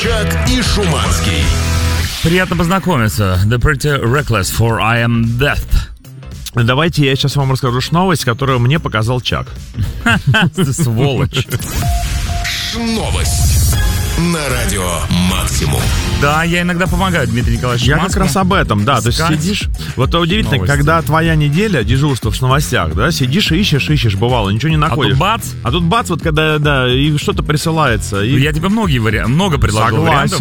Собчак и Шуманский. Приятно познакомиться. The Pretty Reckless for I Am Death. Давайте я сейчас вам расскажу новость, которую мне показал Чак. Ты сволочь. Новость на радио Максимум. Да, я иногда помогаю Дмитрию Николаевичу Я как раз об этом, да. То есть сидишь, вот удивительно, новости. когда твоя неделя, дежурство в новостях, да, сидишь и ищешь, бывало, ничего не находишь. А тут бац, вот когда, да, и что-то присылается. И... я тебе много предлагал вариантов.